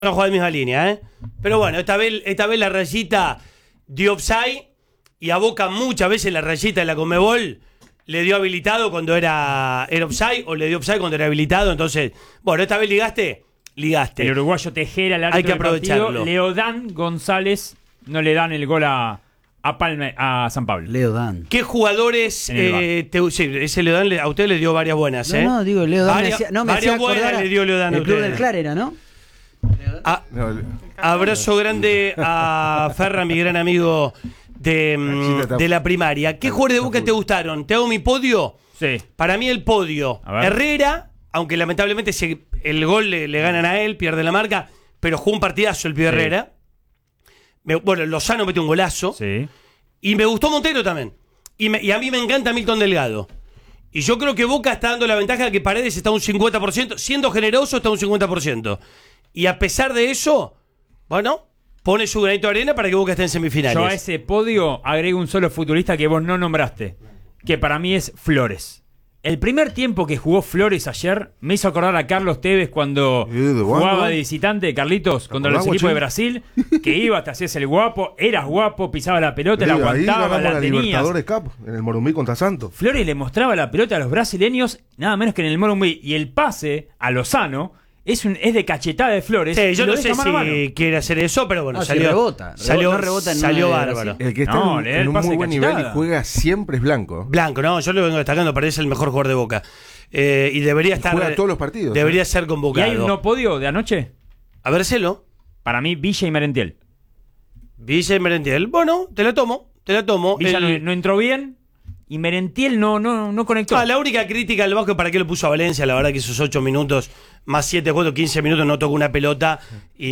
no juega en misma línea, ¿eh? Pero bueno, esta vez la rayita dio offside y a Boca muchas veces la rayita de la Conmebol le dio habilitado cuando era offside o le dio offside cuando era habilitado. Entonces, bueno, esta vez ligaste. El uruguayo Tejera, el árbitro hay que aprovecharlo. del partido, Leodán González, no le dan el gol a San Pablo. Leodán. ¿Qué jugadores sí, ese Leodán a usted le dio varias buenas, ¿eh? No, digo, Leodán varias buenas le dio Leodán a el usted. club del Clar era, ¿no? Abrazo grande a Ferra, mi gran amigo de la primaria. ¿Qué jugadores de Boca te gustaron? ¿Te hago mi podio? Sí. Para mí el podio. Herrera, aunque lamentablemente el gol le ganan a él, pierde la marca, pero jugó un partidazo el pibe Herrera. Bueno, Lozano metió un golazo. Sí. Y me gustó Montero también. Y a mí me encanta Milton Delgado. Y yo creo que Boca está dando la ventaja de que Paredes está un 50%. Siendo generoso, está un 50%. Y a pesar de eso, bueno, pone su granito de arena para que Boca esté en semifinales. Yo a ese podio agrego un solo futbolista que vos no nombraste, que para mí es Flores. El primer tiempo que jugó Flores ayer me hizo acordar a Carlos Tevez cuando jugaba de visitante, Carlitos, contra los equipos de Brasil, que iba, te hacías el guapo, eras guapo, pisaba la pelota, la aguantaba, la tenías. Libertadores Cup, en el Morumbí contra Santos. Flores le mostraba la pelota a los brasileños, nada menos que en el Morumbí, y el pase a Lozano es de cachetada de Flores. Sí, yo no sé si quiere hacer eso, pero bueno, salió rebota. Salió bárbaro. El que está en un muy buen nivel y juega siempre es Blanco. Blanco, no, yo lo vengo destacando, parece el mejor jugador de Boca. Y debería estar. Juega todos los partidos. Debería ser convocado. ¿Y hay un no podio de anoche? A vérselo. Para mí, Villa y Merentiel. Villa y Merentiel. Bueno, te la tomo. Villa no entró bien. Y Merentiel no conectó. La única crítica al Vasco es para qué lo puso a Valencia. La verdad que esos 8 minutos, más 7, 4, 15 minutos no tocó una pelota.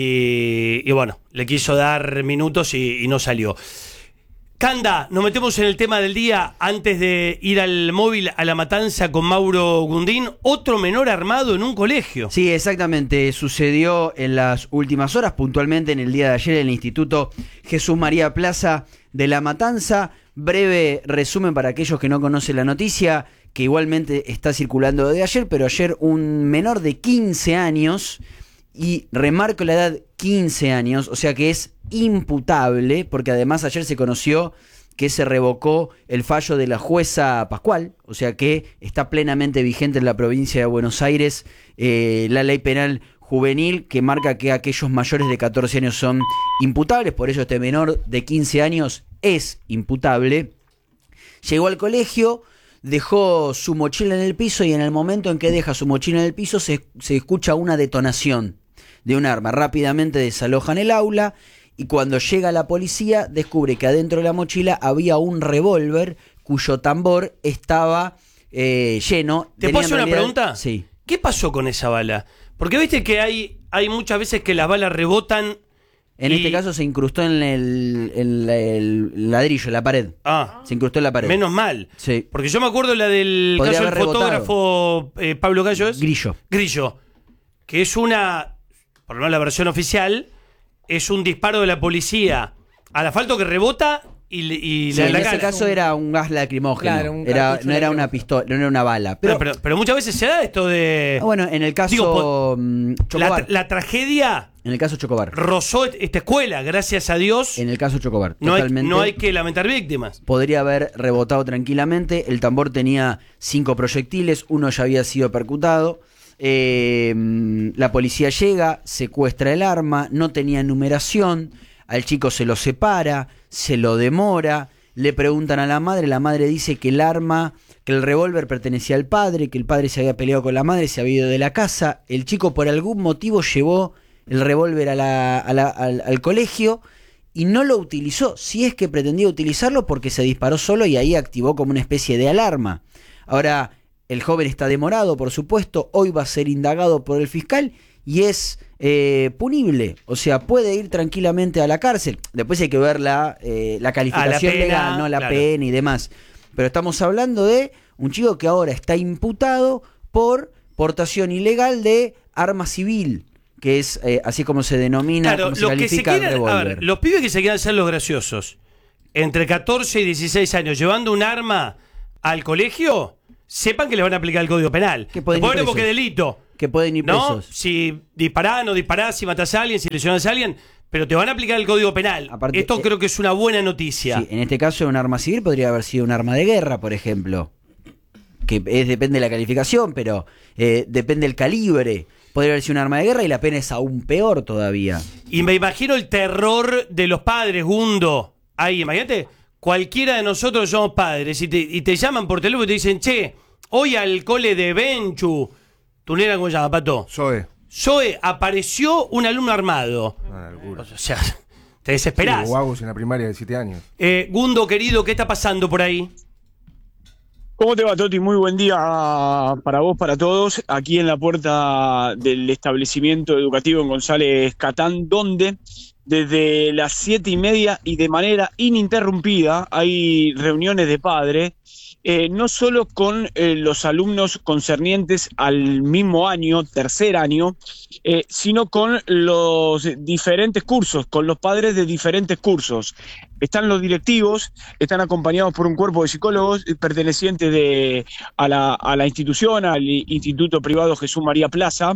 Y bueno, le quiso dar minutos y no salió. Canda, nos metemos en el tema del día antes de ir al móvil a La Matanza con Mauro Gundín. Otro menor armado en un colegio. Sí, exactamente. Sucedió en las últimas horas, puntualmente en el día de ayer, en el Instituto Jesús María Plaza de La Matanza. Breve resumen para aquellos que no conocen la noticia, que igualmente está circulando de ayer, pero ayer un menor de 15 años, y remarco la edad 15 años, o sea que es imputable, porque además ayer se conoció que se revocó el fallo de la jueza Pascual, o sea que está plenamente vigente en la provincia de Buenos Aires la ley penal juvenil que marca que aquellos mayores de 14 años son imputables, por eso este menor de 15 años es imputable. Llegó al colegio, dejó su mochila en el piso y en el momento en que deja su mochila en el piso se escucha una detonación de un arma. Rápidamente desalojan el aula y cuando llega la policía descubre que adentro de la mochila había un revólver cuyo tambor estaba lleno. ¿Te puedo hacer una pregunta? Sí. ¿Qué pasó con esa bala? Porque viste que hay muchas veces que las balas rebotan. En este caso se incrustó en el ladrillo, en la pared. Se incrustó en la pared. Menos mal. Sí. Porque yo me acuerdo la del caso del fotógrafo Pablo Gallo. Grillo. Que es por lo menos la versión oficial, es un disparo de la policía al asfalto que rebota y en ese caso era un gas lacrimógeno. Claro, no era una pistola, no era una bala. Pero muchas veces se da esto de. Bueno, en el caso Chocobar. La tragedia. En el caso Chocobar. Rozó esta escuela, gracias a Dios. En el caso Chocobar. No hay que lamentar víctimas. Podría haber rebotado tranquilamente. El tambor tenía 5 proyectiles, uno ya había sido percutado. La policía llega, secuestra el arma, no tenía numeración. Al chico se lo separa, se lo demora, le preguntan a la madre dice que el revólver pertenecía al padre, que el padre se había peleado con la madre, se había ido de la casa. El chico por algún motivo llevó el revólver al colegio y no lo utilizó, si es que pretendía utilizarlo, porque se disparó solo y ahí activó como una especie de alarma. Ahora, el joven está demorado, por supuesto, hoy va a ser indagado por el fiscal y es punible, o sea, puede ir tranquilamente a la cárcel. Después hay que ver la calificación legal, no la pena y demás. Pero estamos hablando de un chico que ahora está imputado por portación ilegal de arma civil, que es así como se denomina, como se califica el revólver. Los pibes que se quieran ser los graciosos, entre 14 y 16 años, llevando un arma al colegio, sepan que le van a aplicar el Código Penal. Que pueden ir presos. Porque delito. que pueden ir ¿no? presos. Si disparás, no disparás, si matás a alguien, si lesionás a alguien, pero te van a aplicar el Código Penal. Aparte, esto creo que es una buena noticia. Sí, en este caso un arma civil podría haber sido un arma de guerra, por ejemplo. Que depende de la calificación, pero depende del calibre. Podría haber sido un arma de guerra y la pena es aún peor todavía. Y me imagino el terror de los padres, Gundo. Ahí, imagínate, cualquiera de nosotros somos padres y te llaman por teléfono y te dicen, che, hoy al cole de Benchu, ¿tu nena cómo se llama, Pato? Zoe, apareció un alumno armado. O sea, te desesperás. Sí, guagos en la primaria de 7 años. Gundo, querido, ¿qué está pasando por ahí? ¿Cómo te va, Toti? Muy buen día para vos, para todos. Aquí en la puerta del establecimiento educativo en González Catán, donde desde las 7:30 y de manera ininterrumpida hay reuniones de padres, no solo con los alumnos concernientes al mismo año, tercer año, sino con los diferentes cursos, con los padres de diferentes cursos. Están los directivos, están acompañados por un cuerpo de psicólogos pertenecientes a la institución, al Instituto Privado Jesús María Plaza,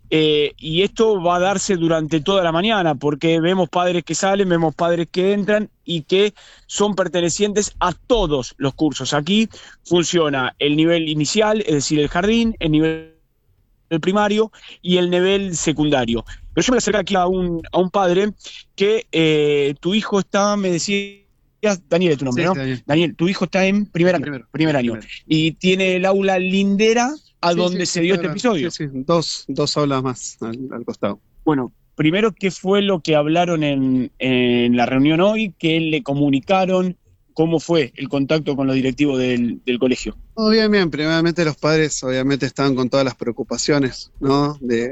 y esto va a darse durante toda la mañana, porque vemos padres que salen, vemos padres que entran y que son pertenecientes a todos los cursos. Aquí funciona el nivel inicial, es decir, el jardín, el nivel primario y el nivel secundario. Pero yo me acerqué aquí a un padre que tu hijo está, me decías, Daniel es tu nombre, sí, ¿no? Daniel, tu hijo está en primer año. Y tiene el aula lindera a donde se dio este episodio. Sí, dos aulas más al costado. Bueno, primero, ¿qué fue lo que hablaron en la reunión hoy? ¿Qué le comunicaron? ¿Cómo fue el contacto con los directivos del colegio? Oh, bien. Primeramente los padres obviamente estaban con todas las preocupaciones, ¿no? De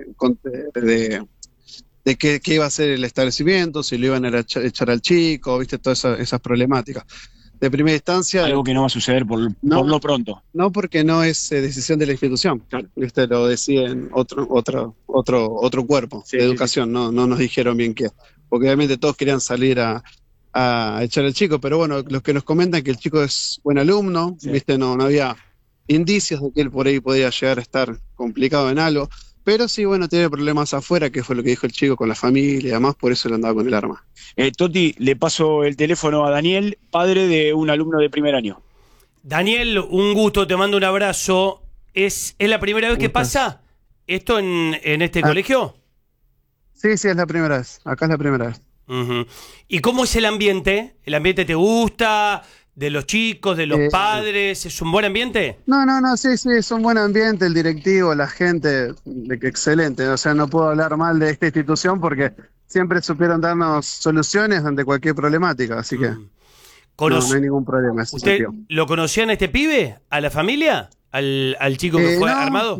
qué iba a ser el establecimiento, si lo iban a echar al chico, viste, todas esas problemáticas. De primera instancia... Algo que no va a suceder por lo pronto. No, porque no es decisión de la institución, claro. Viste, lo deciden otro cuerpo de educación, sí. No nos dijeron bien qué. Porque obviamente todos querían salir a echar al chico, pero bueno, los que nos comentan que el chico es buen alumno, sí. Viste, no había indicios de que él por ahí podía llegar a estar complicado en algo, pero sí, bueno, tiene problemas afuera, que fue lo que dijo el chico con la familia y demás, por eso le andaba con el arma. Toti, le paso el teléfono a Daniel, padre de un alumno de primer año. Daniel, un gusto, te mando un abrazo. ¿Es la primera vez que pasa esto en este colegio? Sí, es la primera vez, acá es la primera vez. Uh-huh. ¿Y cómo es el ambiente? ¿El ambiente te gusta? ¿De los chicos, de los padres? ¿Es un buen ambiente? No, sí, es un buen ambiente, el directivo, la gente, excelente. O sea, no puedo hablar mal de esta institución porque siempre supieron darnos soluciones ante cualquier problemática, así que no hay ningún problema. ¿Usted lo conocían a este pibe? ¿A la familia? ¿Al chico que fue armado?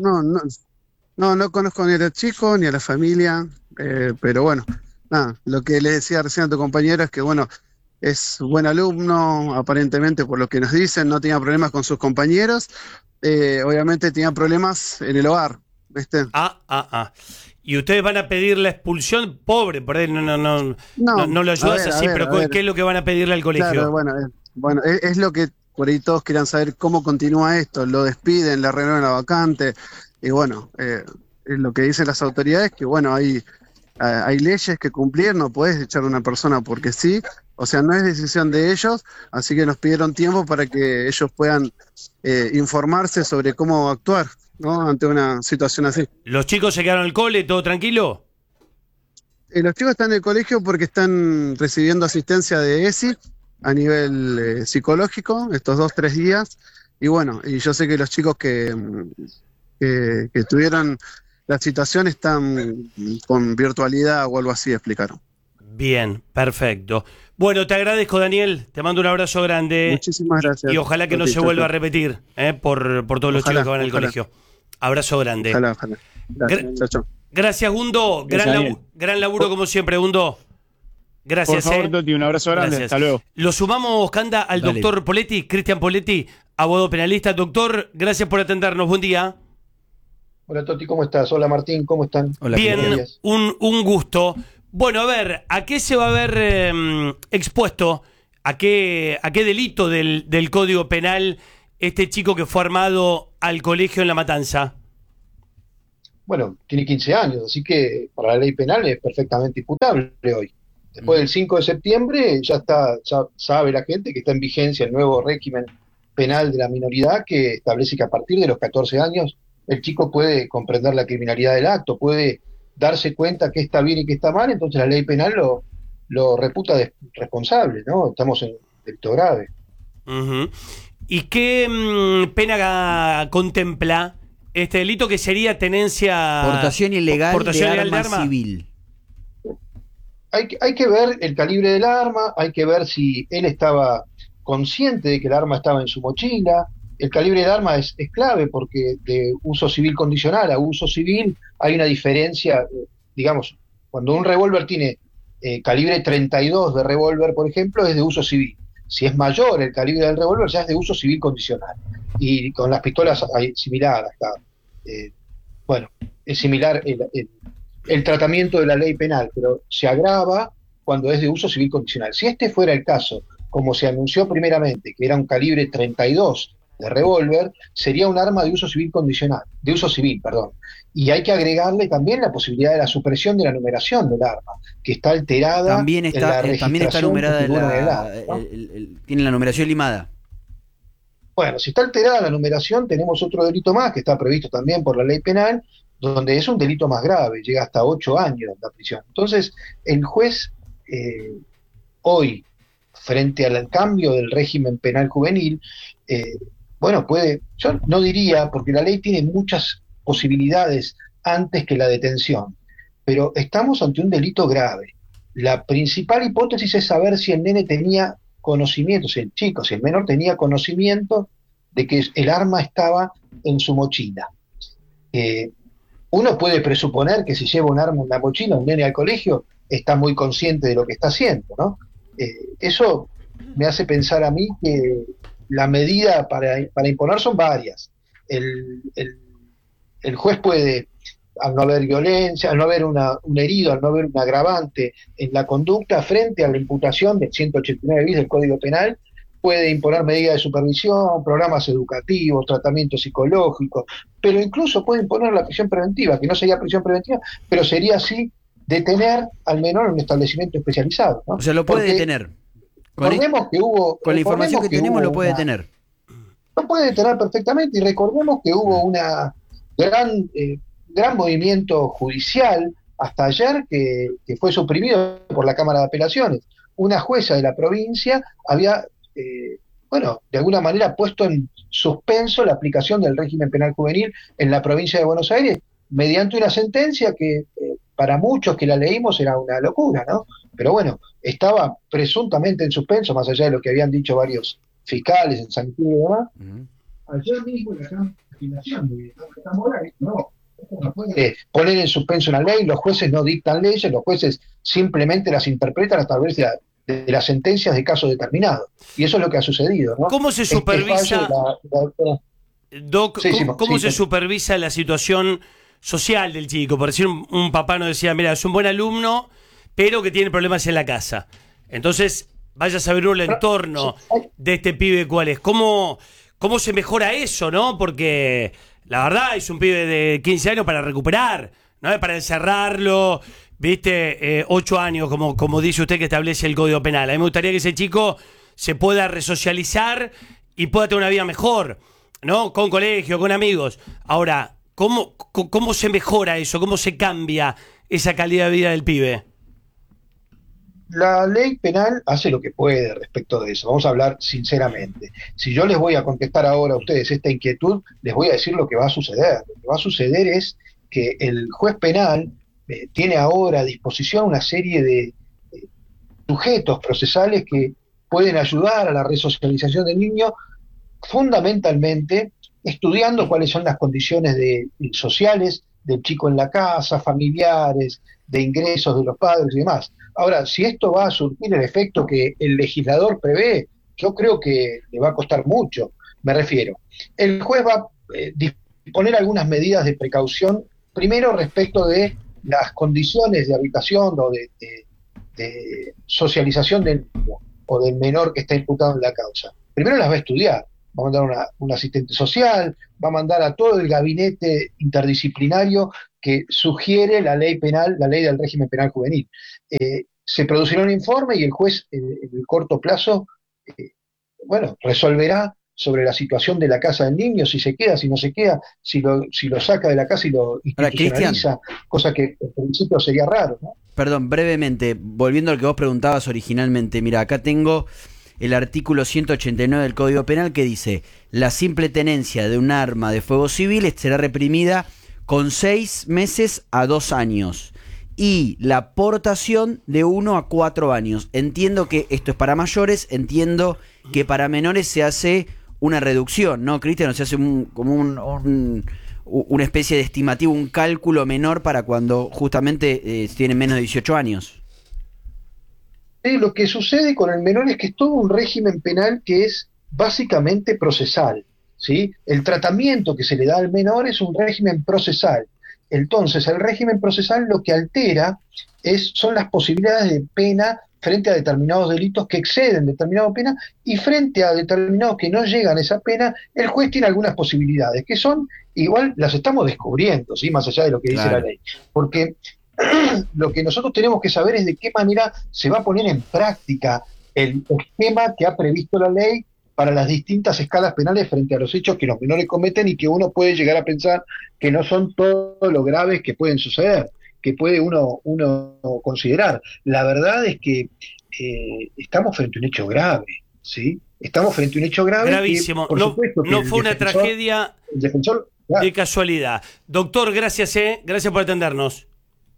No conozco ni al chico ni a la familia, pero bueno, nada, lo que le decía recién a tu compañero es que, bueno, es buen alumno, aparentemente por lo que nos dicen, no tenía problemas con sus compañeros, obviamente tenía problemas en el hogar, ¿viste? ¿Y ustedes van a pedir la expulsión? Pobre, por ahí no lo ayudas así, pero ¿qué es lo que van a pedirle al colegio? Claro, bueno, es lo que por ahí todos querían saber cómo continúa esto, lo despiden, le renuevan la vacante, y bueno, lo que dicen las autoridades que, bueno, hay leyes que cumplir, no podés echar a una persona porque sí, o sea, no es decisión de ellos, así que nos pidieron tiempo para que ellos puedan informarse sobre cómo actuar, ¿no? Ante una situación así. ¿Los chicos se quedaron al cole, todo tranquilo? Los chicos están en el colegio porque están recibiendo asistencia de ESI a nivel psicológico estos 2-3 días, y bueno, y yo sé que los chicos que tuvieron la situación están con virtualidad o algo así, explicaron. Bien, perfecto. Bueno, te agradezco, Daniel. Te mando un abrazo grande. Muchísimas gracias. Y ojalá que no se vuelva a repetir por todos los chicos que van al colegio. Abrazo grande. Ojalá. Gracias. Chao. Gracias, Gundo. Gran laburo como siempre, Gundo. Gracias. Por favor, Toti, un abrazo grande. Gracias. Hasta luego. Lo sumamos, Canda, al doctor Poletti, Cristian Poletti, abogado penalista. Doctor, gracias por atendernos. Buen día. Hola, Toti, ¿cómo estás? Hola, Martín, ¿cómo están? Hola, bien, un gusto. Bueno, a ver, ¿a qué se va a ver expuesto? ¿A qué delito del Código Penal este chico que fue armado al colegio en La Matanza? bueno, tiene 15 años, así que para la ley penal es perfectamente imputable hoy. Después del 5 de septiembre ya sabe la gente que está en vigencia el nuevo régimen penal de la minoridad, que establece que a partir de los 14 años el chico puede comprender la criminalidad del acto, puede darse cuenta que está bien y que está mal, entonces la ley penal lo reputa responsable, ¿no? Estamos en delito grave. Uh-huh. ¿Y qué pena contempla este delito, que sería tenencia... Portación ilegal de arma civil? Hay que ver el calibre del arma, hay que ver si él estaba consciente de que el arma estaba en su mochila. El calibre del arma es clave, porque de uso civil condicional a uso civil hay una diferencia, digamos, cuando un revólver tiene calibre 32 de revólver, por ejemplo, es de uso civil. Si es mayor el calibre del revólver, ya es de uso civil condicional. Y con las pistolas hay similar hasta, bueno, es similar el tratamiento de la ley penal, pero se agrava cuando es de uso civil condicional. Si este fuera el caso, como se anunció primeramente, que era un calibre 32 de revólver, sería un arma de uso civil condicional, de uso civil, perdón. Y hay que agregarle también la posibilidad de la supresión de la numeración del arma, que está alterada. También está numerada, tiene la numeración limada. Bueno, si está alterada la numeración, tenemos otro delito más que está previsto también por la ley penal, donde es un delito más grave, llega hasta 8 años la prisión. Entonces, el juez hoy, frente al cambio del régimen penal juvenil, bueno, yo no diría, porque la ley tiene muchas posibilidades antes que la detención, pero estamos ante un delito grave. La principal hipótesis es saber si el nene tenía conocimiento, si el menor tenía conocimiento de que el arma estaba en su mochila. Uno puede presuponer que si lleva un arma en la mochila, un nene al colegio, está muy consciente de lo que está haciendo, ¿no? Eso me hace pensar a mí que la medida para imponer son varias. El juez puede, al no haber violencia, al no haber un herido, al no haber un agravante en la conducta frente a la imputación del 189 bis del Código Penal, puede imponer medidas de supervisión, programas educativos, tratamiento psicológico, pero incluso puede imponer la prisión preventiva, que no sería prisión preventiva, pero sería así detener al menor en un establecimiento especializado, ¿no? O sea, lo puede detener. Con la información que tenemos lo puede detener. Lo puede detener perfectamente, y recordemos que hubo una gran movimiento judicial hasta ayer que fue suprimido por la Cámara de Apelaciones. Una jueza de la provincia había, de alguna manera puesto en suspenso la aplicación del régimen penal juvenil en la provincia de Buenos Aires mediante una sentencia que para muchos que la leímos era una locura, ¿no? Pero bueno, estaba presuntamente en suspenso, más allá de lo que habían dicho varios fiscales en San Isidro y demás. Ayer mismo la cancelación de Morales, no puede poner en suspenso una ley, los jueces no dictan leyes, los jueces simplemente las interpretan a través de las sentencias de casos determinados. Y eso es lo que ha sucedido, ¿no? ¿Cómo se supervisa, Doc, cómo se supervisa la situación social del chico? Por decir, un papá nos decía, mira, es un buen alumno, pero que tiene problemas en la casa. Entonces, vaya a saber el entorno de este pibe cuál es. ¿Cómo se mejora eso, no? Porque la verdad es un pibe de 15 años para recuperar, no es para encerrarlo, ¿viste? 8 años, como dice usted que establece el Código Penal. A mí me gustaría que ese chico se pueda resocializar y pueda tener una vida mejor, ¿no? Con colegio, con amigos. Ahora, ¿cómo se mejora eso? ¿Cómo se cambia esa calidad de vida del pibe? La ley penal hace lo que puede respecto de eso. Vamos a hablar sinceramente. Si yo les voy a contestar ahora a ustedes esta inquietud, les voy a decir lo que va a suceder. Lo que va a suceder es que el juez penal tiene ahora a disposición una serie de sujetos procesales que pueden ayudar a la resocialización del niño, fundamentalmente estudiando cuáles son las condiciones sociales del chico en la casa, familiares, de ingresos de los padres y demás. Ahora, si esto va a surtir el efecto que el legislador prevé, yo creo que le va a costar mucho. Me refiero, el juez va a disponer algunas medidas de precaución, primero respecto de las condiciones de habitación o de socialización del niño o del menor que está imputado en la causa. Primero las va a estudiar, va a mandar un asistente social, va a mandar a todo el gabinete interdisciplinario que sugiere la ley penal, la ley del régimen penal juvenil. Se producirá un informe y el juez en el corto plazo, resolverá sobre la situación de la casa del niño, si se queda, si no se queda, si lo saca de la casa y lo institucionaliza, cosa que en principio sería raro, ¿no? Perdón, brevemente, volviendo al que vos preguntabas originalmente, mira, acá tengo el artículo 189 del Código Penal que dice: la simple tenencia de un arma de fuego civil será reprimida con 6 meses a 2 años y la portación de 1 a 4 años. Entiendo que esto es para mayores, entiendo que para menores se hace una reducción, ¿no, Cristian? Se hace una especie de estimativo, un cálculo menor para cuando justamente tienen menos de 18 años. Lo que sucede con el menor es que es todo un régimen penal que es básicamente procesal, ¿sí? El tratamiento que se le da al menor es un régimen procesal. Entonces, el régimen procesal lo que altera son las posibilidades de pena frente a determinados delitos que exceden determinada pena, y frente a determinados que no llegan a esa pena, el juez tiene algunas posibilidades, que son, igual las estamos descubriendo, ¿sí? Más allá de lo que dice la ley. Porque lo que nosotros tenemos que saber es de qué manera se va a poner en práctica el esquema que ha previsto la ley para las distintas escalas penales frente a los hechos que los menores cometen y que uno puede llegar a pensar que no son todos los graves que pueden suceder, que puede uno considerar. La verdad es que estamos frente a un hecho grave, ¿sí? Estamos frente a un hecho grave. Gravísimo. Que, por supuesto, no fue una tragedia de casualidad. Doctor, gracias, gracias por atendernos.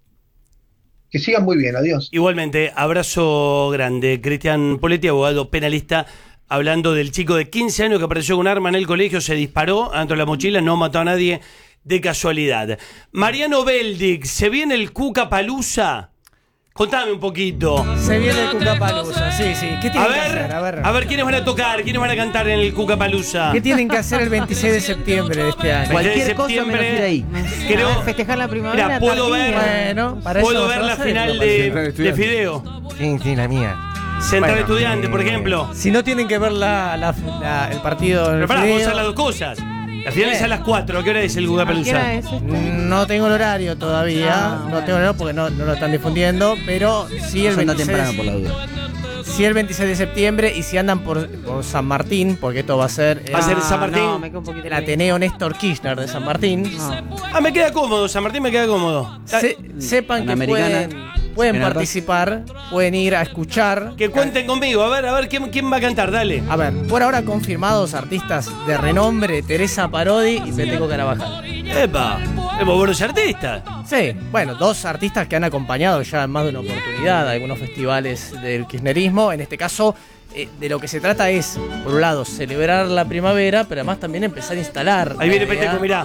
Que sigan muy bien, adiós. Igualmente, abrazo grande. Cristian Poletti, abogado penalista, hablando del chico de 15 años que apareció con un arma en el colegio, se disparó dentro de la mochila, no mató a nadie de casualidad. Mariano Beldic, ¿se viene el Cucapalooza? Contame un poquito. Se viene el Cucapalooza, sí. ¿Qué tienen que hacer? A ver, ¿quiénes van a tocar? ¿Quiénes van a cantar en el Cucapalooza? ¿Qué tienen que hacer el 26 de septiembre de este año? Cualquier cosa menos ir ahí. Creo, festejar la primavera. Mira, puedo ver la final de Fideo. Sí, la mía. Central Estudiante, por ejemplo. Si no tienen que ver el partido. Pero pará, vamos a hacer las dos cosas. La final es a las 4. ¿A qué hora es el Cucapalooza? No tengo el horario todavía. No tengo el horario porque no lo están difundiendo. Pero sí el 26. Temprano, por la duda. Sí el 26 de septiembre. Y si andan por San Martín, porque esto va a ser. ¿Va a ser en San Martín? No, me quedo un poquito el Ateneo Néstor Kirchner de San Martín. No. Me queda cómodo. San Martín me queda cómodo. Sepan que pueden participar, pueden ir a escuchar. Que cuenten conmigo, a ver, ¿quién va a cantar? Dale. A ver, por ahora confirmados artistas de renombre: Teresa Parodi y Peteco Carabajal. ¡Epa! Hemos buenos artistas. Sí, bueno, 2 artistas que han acompañado ya en más de una oportunidad a algunos festivales del kirchnerismo. En este caso, de lo que se trata es, por un lado, celebrar la primavera, pero además también empezar a instalar. Ahí viene Peteco, mirá.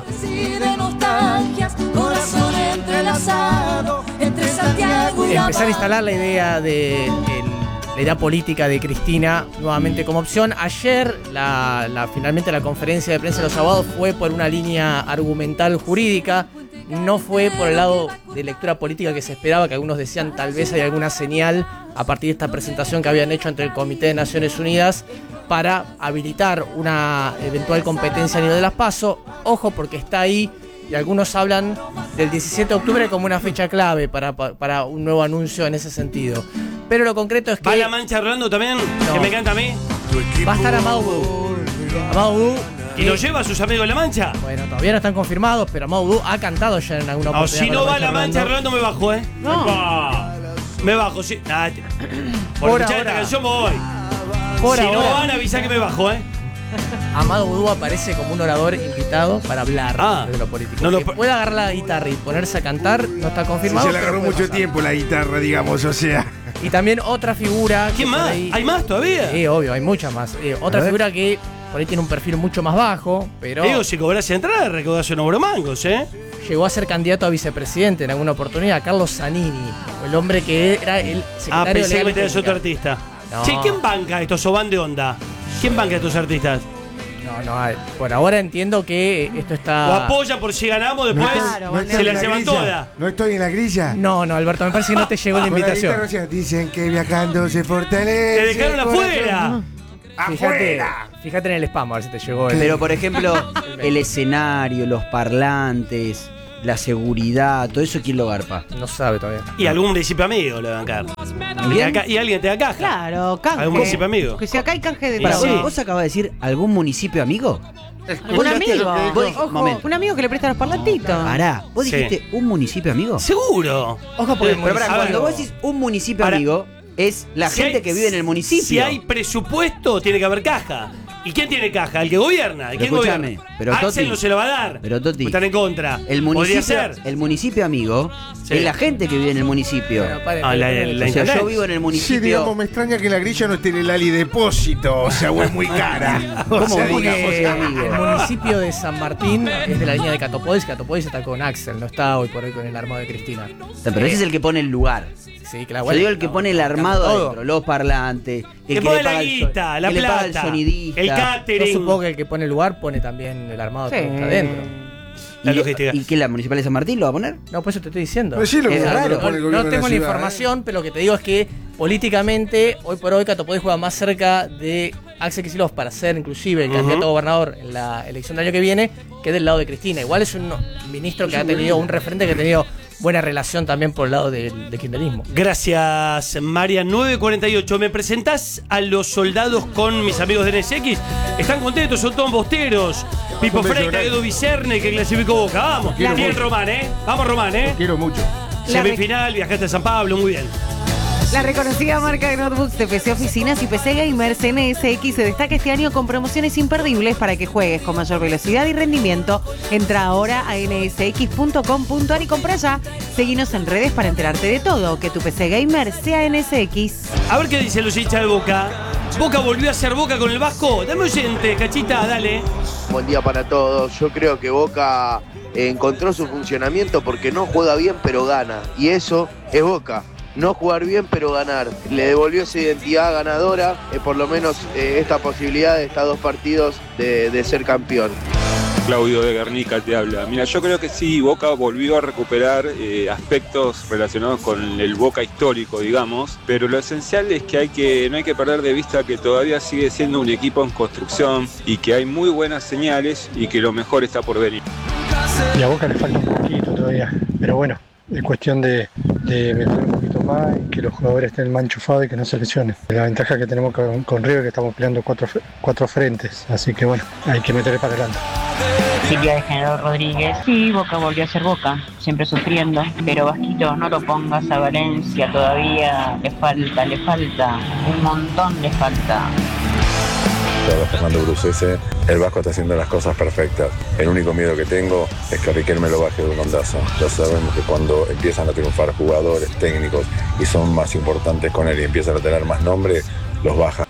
Empezar a instalar la idea de la idea política de Cristina nuevamente como opción. Ayer finalmente la conferencia de prensa de los abogados fue por una línea argumental jurídica, no fue por el lado de lectura política que se esperaba, que algunos decían tal vez hay alguna señal a partir de esta presentación que habían hecho ante el Comité de Naciones Unidas para habilitar una eventual competencia a nivel de las PASO. Ojo, porque está ahí. Y algunos hablan del 17 de octubre como una fecha clave para un nuevo anuncio en ese sentido. Pero lo concreto es que... ¿Va La Mancha Rolando también? No. ¿Que me canta a mí? Va a estar Amado Boudou. ¿Y lo lleva a sus amigos de La Mancha? Bueno, todavía no están confirmados, pero Amado Boudou ha cantado ya en alguna oportunidad. Si no va La Mancha Rolando me bajo, No. Me bajo, sí. Por escuchar esta canción me voy. Si no van, avisar que me bajo, Amado Boudou aparece como un orador invitado para hablar de lo político. Que pueda agarrar la guitarra y ponerse a cantar, no está confirmado. Se le agarró mucho tiempo la guitarra, digamos, o sea. Y también otra figura. ¿Quién más? ¿Hay más todavía? Sí, obvio, hay muchas más. Otra figura que por ahí tiene un perfil mucho más bajo, pero. Digo, si cobrase entrada, recaudase unos bromangos, Llegó a ser candidato a vicepresidente en alguna oportunidad, Carlos Zanini, el hombre que era el secretario pensé que metías otro artista. No. Che, ¿quién banca estos o van de onda? ¿Quién banca a estos artistas? No, por ahora entiendo que esto está... O apoya por si ganamos, después se la llevan toda. ¿No estoy en la grilla? No, Alberto, me parece que no te llegó la invitación. Dicen que viajando se fortalece. ¡Te dejaron afuera! Fíjate en el spam, a ver si te llegó. Pero, por ejemplo, el escenario, los parlantes, la seguridad, todo eso, ¿quién lo garpa? No sabe todavía. Y algún municipio amigo le van a bancar. Y alguien te da caja. Claro, canje. Algún municipio amigo. Que si acá hay canje de Para, todo. ¿vos acabas de decir algún municipio amigo? Un amigo. Ojo, Un amigo que le presta los parlantitos. Pará, ¿vos dijiste un municipio amigo? Seguro. Ojo, porque Pero pará, cuando vos decís un municipio amigo, es la gente que vive en el municipio. Si hay presupuesto, tiene que haber caja. ¿Y quién tiene caja? El que gobierna. ¿Y quién gobierna? Pero Axel no se lo va a dar. Pero Toti, están en contra. El Podría municipio, ser. el municipio amigo es la gente que vive en el municipio. O sea, yo vivo en el municipio. Sí, digamos, me extraña que la grilla no esté en el Ali Depósito, o sea, o es muy cara. O sea, digamos, el municipio de San Martín es de la línea de Catopodes. Catopodes está con Axel, no está hoy por hoy con el armado de Cristina. Pero ese es el que pone el lugar. Sí, claro. Yo digo el que pone el armado adentro, los parlantes, el que pone le la paga guita, la que le paga el plata, sonidista, el catering. Yo supongo que el que pone el lugar pone también el armado que está adentro. La logística. ¿Y que la municipal de San Martín lo va a poner? No, pues eso te estoy diciendo. Pues sí, lo Es que raro. lo pone el gobierno No de tengo la ciudad, información, pero lo que te digo es que políticamente, hoy por hoy, Catopodes juega más cerca de Axel Kicillof para ser inclusive el candidato a gobernador en la elección del año que viene, que del lado de Cristina. Igual es un ministro que ha tenido, un referente que ha tenido buena relación también por el lado del kirchnerismo. Gracias, María. 9:48. ¿Me presentás a los soldados con mis amigos de NSX? Están contentos, son todos bosteros. Pipo Freita, Edu Vicerne, que clasificó Boca. Vamos. Bien, Román, ¿eh? Vamos, Román, ¿eh? Lo quiero mucho. Semifinal, viajaste a San Pablo, muy bien. La reconocida marca de notebooks de PC Oficinas y PC Gamers NSX se destaca este año con promociones imperdibles para que juegues con mayor velocidad y rendimiento. Entra ahora a nsx.com.ar y compra ya. Seguinos en redes para enterarte de todo. Que tu PC Gamer sea NSX. A ver qué dicen los hinchas de Boca. Boca volvió a ser Boca con el Vasco. Dame oyente, Cachita, dale. Buen día para todos. Yo creo que Boca encontró su funcionamiento porque no juega bien pero gana. Y eso es Boca. No jugar bien pero ganar. Le devolvió esa identidad ganadora, por lo menos esta posibilidad de estos 2 partidos de ser campeón. Claudio de Guernica te habla. Mira, yo creo que sí, Boca volvió a recuperar aspectos relacionados con el Boca histórico, digamos, pero lo esencial es que no hay que perder de vista que todavía sigue siendo un equipo en construcción y que hay muy buenas señales y que lo mejor está por venir. Y a Boca le falta un poquito todavía, pero bueno, es cuestión de meter un poquito más y que los jugadores estén más enchufados y que no se lesionen. La ventaja que tenemos con River es que estamos peleando cuatro frentes, así que bueno, hay que meterle para adelante. Silvia de General Rodríguez. Sí, Boca volvió a ser Boca, siempre sufriendo. Pero Vasquito, no lo pongas a Valencia todavía. Le falta. Un montón le falta. Fernando Brucese, el Vasco está haciendo las cosas perfectas. El único miedo que tengo es que Riquelme lo baje de un ondazo. Ya sabemos que cuando empiezan a triunfar jugadores, técnicos y son más importantes con él y empiezan a tener más nombre, los baja.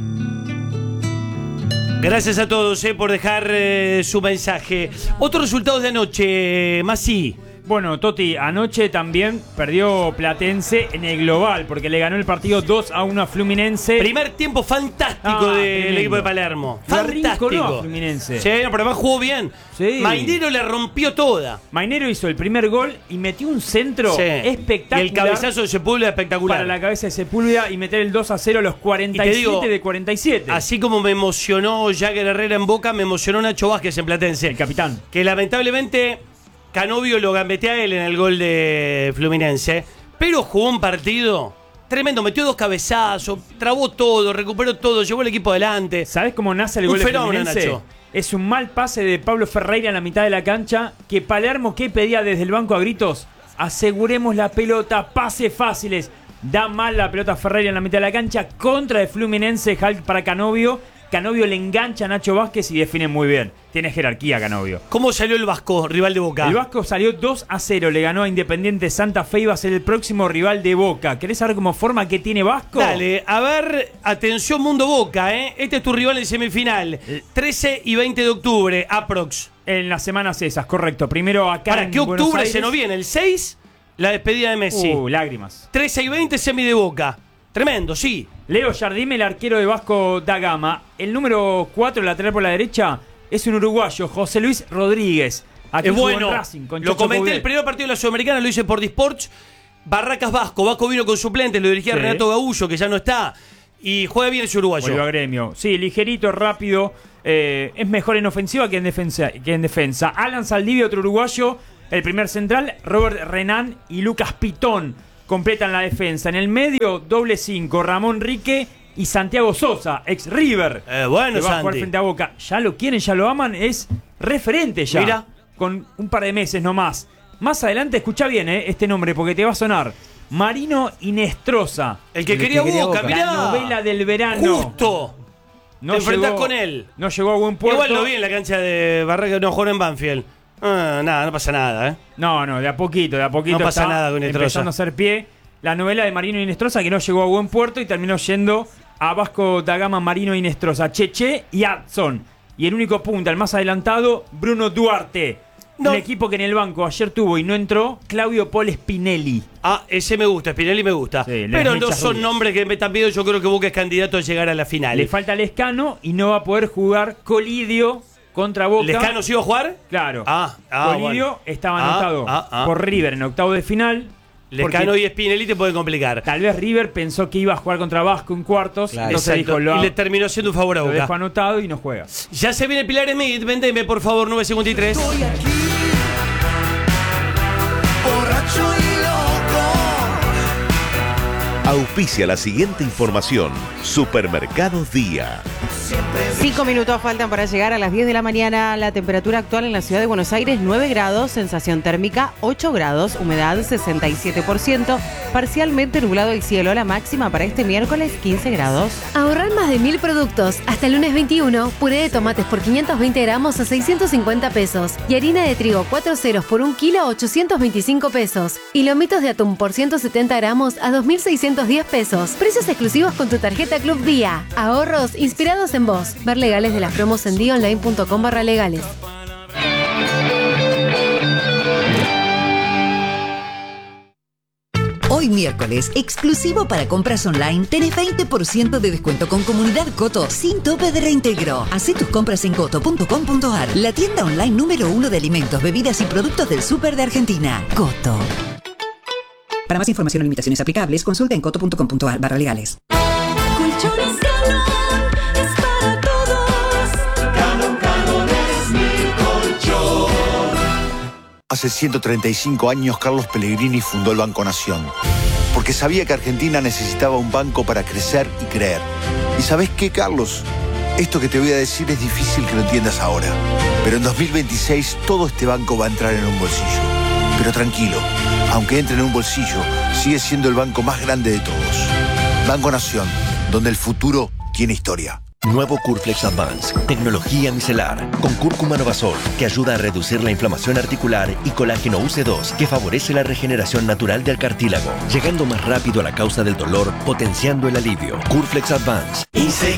Gracias a todos por dejar su mensaje. Otros resultados de anoche, Masi. Bueno, Toti, anoche también perdió Platense en el global porque le ganó el partido 2-1 a Fluminense. Primer tiempo fantástico del equipo de Palermo. Fantástico. Fluminense. Sí, pero además jugó bien. Sí. Mainero le rompió toda. Mainero hizo el primer gol y metió un centro espectacular. Y el cabezazo de Sepúlveda espectacular. Para la cabeza de Sepúlveda y meter el 2-0 a los 47 de 47. Así como me emocionó Jagger Herrera en Boca, me emocionó Nacho Vázquez en Platense. El capitán. Que lamentablemente Canovio lo gambetea a él en el gol de Fluminense, pero jugó un partido tremendo, metió 2 cabezazos, trabó todo, recuperó todo, llevó el equipo adelante. ¿Sabés cómo nace el gol de Fluminense? Nacho. Es un mal pase de Pablo Ferreira en la mitad de la cancha, que Palermo, que pedía desde el banco a gritos, aseguremos la pelota, pases fáciles. Da mal la pelota Ferreira en la mitad de la cancha, contra de Fluminense, Hulk para Canovio. Canovio le engancha a Nacho Vázquez y define muy bien. Tiene jerarquía Canovio. ¿Cómo salió el Vasco, rival de Boca? El Vasco salió 2-0, le ganó a Independiente Santa Fe y va a ser el próximo rival de Boca. ¿Querés saber cómo forma que tiene Vasco? Dale, a ver, atención Mundo Boca, Este es tu rival en semifinal. 13 y 20 de octubre, aprox. En las semanas esas, correcto. Primero acá ¿Para en qué Buenos octubre Aires. se nos viene? ¿El 6? La despedida de Messi. Lágrimas. 13 y 20 semi de Boca. Tremendo, sí. Leo Jardime, el arquero de Vasco da Gama. El número 4, lateral por la derecha, es un uruguayo, José Luis Rodríguez. Aquí es bueno. Racing, lo comenté el primer partido de la Sudamericana, lo hice por Disports. Barracas Vasco. Vasco vino con suplentes, lo dirigía Renato Gaullo, que ya no está. y juega bien ese uruguayo. Volvió a Gremio. Sí, ligerito, rápido. Es mejor en ofensiva que en defensa. Alan Saldivia, otro uruguayo. El primer central, Robert Renan y Lucas Pitón completan la defensa. En el medio, doble 5, Ramón Rique y Santiago Sosa, ex River. Bueno, que va a jugar Santi. frente a Boca. Ya lo quieren, ya lo aman, es referente ya. Mira. Con un par de meses nomás. Más adelante, escucha bien este nombre porque te va a sonar. Marino Inestrosa. El que quería Boca, mirá. La novela del verano. Justo. No te enfrentás llegó- con él. No llegó a buen puerto. Igual lo vi en la cancha de Barraca, no jugó en Banfield. Nada, no pasa nada, No, de a poquito, No pasa está nada con Inestrosa. empezando a hacer pie. La novela de Marino Inestrosa que no llegó a buen puerto y terminó yendo a Vasco da Gama, Marino Inestrosa, Cheche y Adson. Y el único punta, el más adelantado, Bruno Duarte. Un equipo que en el banco ayer tuvo y no entró, Claudio Paul Spinelli. Ese me gusta, Spinelli me gusta. Pero no son nombres que me están pidiendo. Yo creo que Boca es candidato a llegar a la final. Le falta Lescano y no va a poder jugar Colidio contra Boca. ¿Lescano sí iba a jugar? Claro. Colidio Colidio estaba anotado por River en octavo de final. Lescano y Spinelli te pueden complicar. Tal vez River pensó que iba a jugar contra Vasco en cuartos. Claro. Entonces Exacto. dijo, Y le terminó haciendo un favor a lo Boca. dejo anotado y no juega. Ya se viene Pilar Smith. Vendeme, por favor, 9.53. Borracho y loco. Auspicia la siguiente información. Supermercados Día. 5 minutos faltan para llegar a las 10 de la mañana. La temperatura actual en la ciudad de Buenos Aires, 9 grados, sensación térmica 8 grados, humedad 67%, parcialmente nublado el cielo. La máxima para este miércoles, 15 grados. Ahorrar más de 1000 productos. Hasta el lunes 21, puré de tomates por 520 gramos a 650 pesos. Y harina de trigo 4 ceros por 1 kilo a 825 pesos. Y lomitos de atún por 170 gramos a 2.610 pesos. Precios exclusivos con tu tarjeta Club Día. Ahorros inspirados en vos. Ver legales de las promos en dionline.com/legales. Hoy miércoles, exclusivo para compras online, tenés 20% de descuento con Comunidad Coto sin tope de reintegro. Hacé tus compras en coto.com.ar, la tienda online número 1 de alimentos, bebidas y productos del súper de Argentina. Coto. Para más información o limitaciones aplicables, consulta en coto.com.ar/legales. Colchones Calón es para todos. Calón es mi colchón. Hace 135 años Carlos Pellegrini fundó el Banco Nación, porque sabía que Argentina necesitaba un banco para crecer y creer. ¿Y sabés qué, Carlos? Esto que te voy a decir es difícil que lo entiendas ahora, pero en 2026 todo este banco va a entrar en un bolsillo. Pero tranquilo, aunque entre en un bolsillo, sigue siendo el banco más grande de todos. Banco Nación, donde el futuro tiene historia. Nuevo Curflex Advance, tecnología micelar, con cúrcuma Novasol, que ayuda a reducir la inflamación articular, y colágeno UC2, que favorece la regeneración natural del cartílago, llegando más rápido a la causa del dolor, potenciando el alivio. Curflex Advance. Y se